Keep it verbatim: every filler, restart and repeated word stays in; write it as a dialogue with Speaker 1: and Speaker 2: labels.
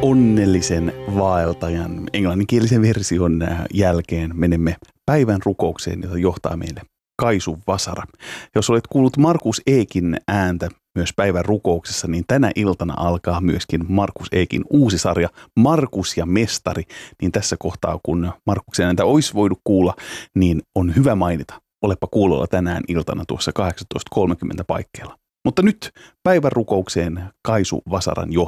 Speaker 1: onnellisen vaeltajan englanninkielisen version jälkeen menemme päivän rukoukseen, jota johtaa meille Kaisu Vasara. Jos olet kuullut Markus Eekin ääntä myös päivän rukouksessa, niin tänä iltana alkaa myöskin Markus Eekin uusi sarja Markus ja Mestari. Niin tässä kohtaa, kun Markuksen ääntä olisi voinut kuulla, niin on hyvä mainita. Olepa kuulolla tänään iltana tuossa kahdeksantoista kolmekymmentä paikkeilla. Mutta nyt päivän rukoukseen Kaisu Vasaran johdolla.